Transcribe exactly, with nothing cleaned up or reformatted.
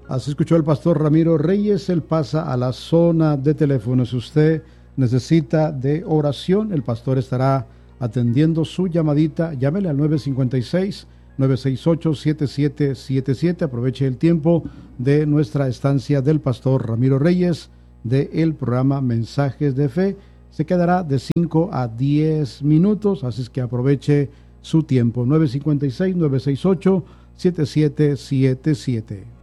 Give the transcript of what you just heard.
Así escuchó el pastor Ramiro Reyes. Él pasa a la zona de teléfonos. Si usted necesita de oración, el pastor estará atendiendo su llamadita. Llámele al nueve cinco seis, nueve seis ocho, siete siete siete siete. Aproveche el tiempo de nuestra estancia del pastor Ramiro Reyes del programa Mensajes de Fe. Se quedará de cinco a diez minutos, así es que aproveche su tiempo. nueve cinco seis, nueve seis ocho, siete siete siete siete.